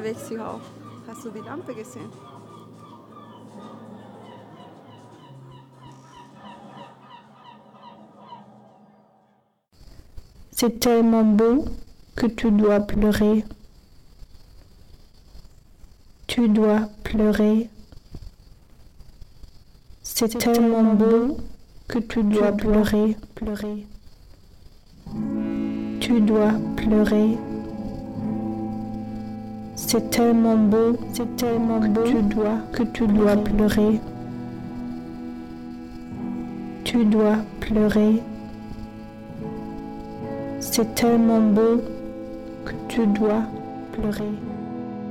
unterwegs auch. Hast du die Lampe gesehen? C'est tellement beau que tu dois pleurer. Tu dois pleurer. C'est tellement beau que tu dois pleurer. Tu dois pleurer. C'est tellement beau que tu dois pleurer. Tu dois pleurer. C'est tellement beau que tu dois pleurer.